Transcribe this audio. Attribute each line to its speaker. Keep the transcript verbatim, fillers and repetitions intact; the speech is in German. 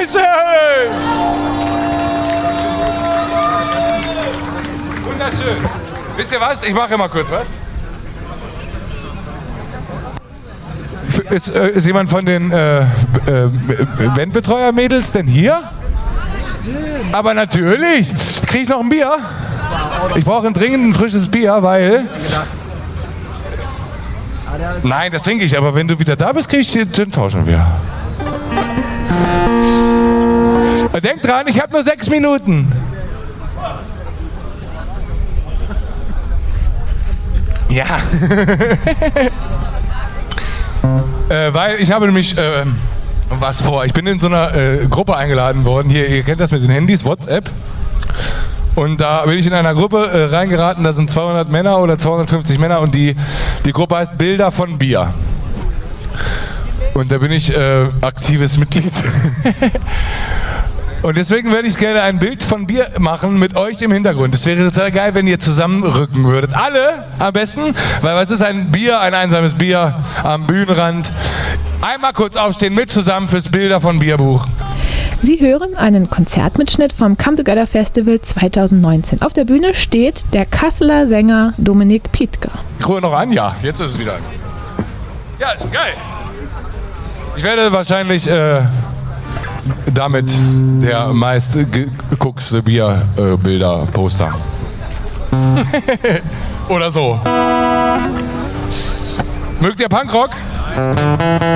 Speaker 1: Dankeschön! Wunderschön. Wisst ihr was? Ich mache mal kurz was. Ist, äh, ist jemand von den äh, äh, Eventbetreuer-Mädels denn hier? Aber natürlich. Kriege ich noch ein Bier? Ich brauche dringend ein frisches Bier, weil... Nein, das trinke ich, aber wenn du wieder da bist, kriege ich den, den tauschen wir. Denk dran, ich habe nur sechs Minuten. Ja. äh, weil ich habe nämlich äh, was vor. Ich bin in so einer äh, Gruppe eingeladen worden. Hier, ihr kennt das mit den Handys, WhatsApp. Und da bin ich in einer Gruppe äh, reingeraten, da sind zweihundert Männer oder zweihundertfünfzig Männer und die, die Gruppe heißt Bilder von Bier. Und da bin ich äh, aktives Mitglied. Und deswegen würde ich gerne ein Bild von Bier machen mit euch im Hintergrund. Das wäre total geil, wenn ihr zusammenrücken würdet. Alle am besten, weil was ist ein Bier, ein einsames Bier am Bühnenrand. Einmal kurz aufstehen, mit zusammen fürs Bilder von Bierbuch.
Speaker 2: Sie hören einen Konzertmitschnitt vom Come Together Festival zweitausendneunzehn. Auf der Bühne steht der Kasseler Sänger Dominik Pietger.
Speaker 1: Ich rufe noch an, ja, jetzt ist es wieder an. Ja, geil. Ich werde wahrscheinlich äh, damit der meist geguckte Bierbilder-Poster. Oder so. Mögt ihr Punkrock?